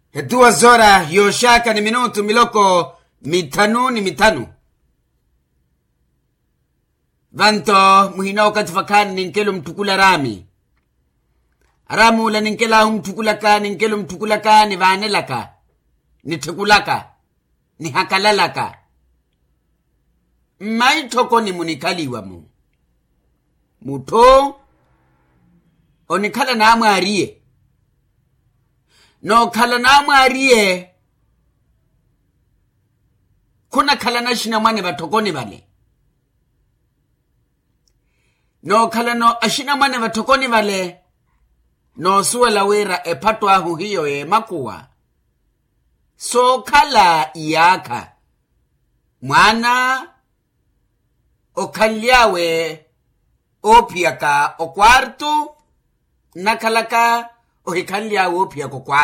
2 horas yoshaka ni minutu miloko mitanu. Vanto muhina ukatifakani ninkelo mtukula rami. Aramu la ninkela mtukulaka ninkelo mtukulaka ni vanelaka. Ni tukulaka. Ni hakalalaka. Maitoko ni munikaliwa mu. Muto onikala na amwariye. No kala na amwariye. Kuna kala na shina mwane batokoni vale. No kala no ashina mwane batokoni vale. No suwe la wera pato ahu hiyo makuwa. So kala iyaka. Mwana okalyawe opiaka o kwartu nakalaka ohikalyawe opiaka o kwartu.